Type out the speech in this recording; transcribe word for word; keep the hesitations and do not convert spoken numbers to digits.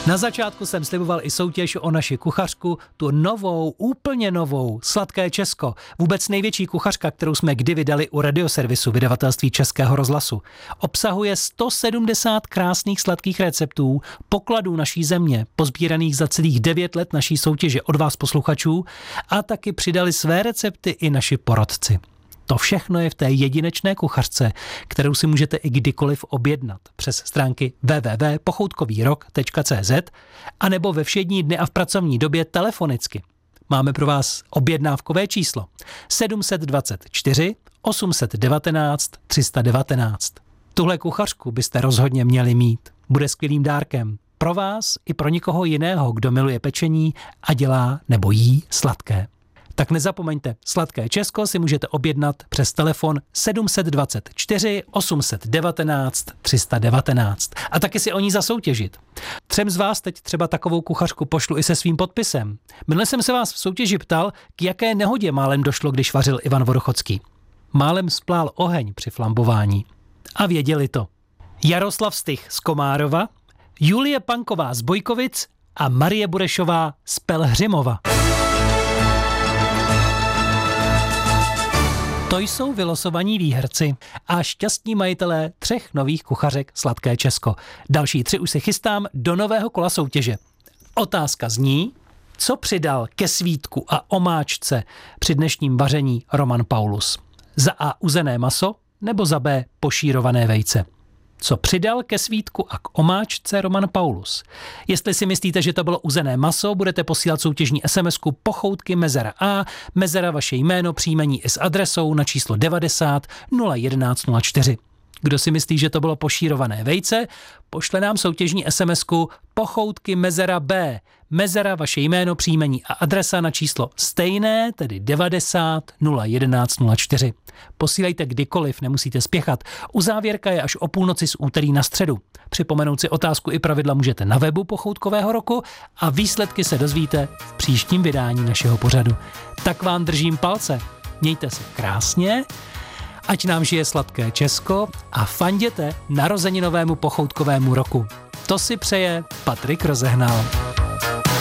Na začátku jsem sliboval i soutěž o naši kuchařku, tu novou, úplně novou, Sladké Česko. Vůbec největší kuchařka, kterou jsme kdy vydali u Radioservisu, vydavatelství Českého rozhlasu. Obsahuje sto sedmdesát krásných sladkých receptů, pokladů naší země, pozbíraných za celých devět let naší soutěže od vás posluchačů, a taky přidali své recepty i naši porodci. To všechno je v té jedinečné kuchařce, kterou si můžete i kdykoliv objednat přes stránky w w w tečka pochoutkovýrok tečka c z a nebo ve všední dny a v pracovní době telefonicky. Máme pro vás objednávkové číslo sedm set dvacet čtyři osm set devatenáct tři sta devatenáct. Tuhle kuchařku byste rozhodně měli mít. Bude skvělým dárkem pro vás i pro někoho jiného, kdo miluje pečení a dělá nebo jí sladké. Tak nezapomeňte, Sladké Česko si můžete objednat přes telefon sedm set dvacet čtyři osm set devatenáct tři sta devatenáct a taky si o ní zasoutěžit. Třem z vás teď třeba takovou kuchařku pošlu i se svým podpisem. Minule jsem se vás v soutěži ptal, k jaké nehodě málem došlo, když vařil Ivan Vodochodský. Málem splál oheň při flambování. A věděli to. Jaroslav Stych z Komárova, Julie Panková z Bojkovic a Marie Burešová z Pelhřimova. To jsou vylosovaní výherci a šťastní majitelé třech nových kuchařek Sladké Česko. Další tři už se chystám do nového kola soutěže. Otázka zní, co přidal ke svítku a omáčce při dnešním vaření Roman Paulus? Za A uzené maso nebo za B pošírované vejce? Co přidal ke svítku a k omáčce Roman Paulus? Jestli si myslíte, že to bylo uzené maso, budete posílat soutěžní SMSku Pochoutky Mezera A, Mezera vaše jméno, příjmení i s adresou na číslo devadesát nula jedenáct nula čtyři. Kdo si myslí, že to bylo pošírované vejce, pošle nám soutěžní SMSku Pochoutky Mezera B, Mezera vaše jméno, příjmení a adresa na číslo stejné, tedy devadesát nula jedenáct nula čtyři. Posílejte kdykoliv, nemusíte spěchat. Uzávěrka je až o půlnoci z úterý na středu. Připomenout si otázku i pravidla můžete na webu Pochoutkového roku a výsledky se dozvíte v příštím vydání našeho pořadu. Tak vám držím palce. Mějte se krásně, ať nám žije Sladké Česko a fanděte narozeninovému pochoutkovému roku. To si přeje Patrik Rozehnal.